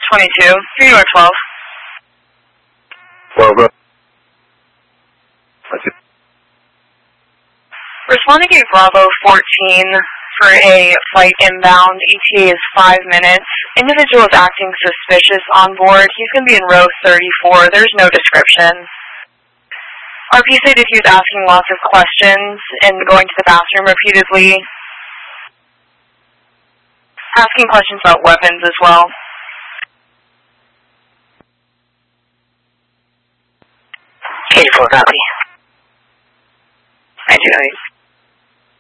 22, 3 North 12. Well, Responding to Bravo 14 for a flight inbound. ETA is 5 minutes. Individual is acting suspicious on board. He's going to be in row 34. There's no description. RP stated he was asking lots of questions and going to the bathroom repeatedly. Asking questions about weapons as well. 84, copy. 1908.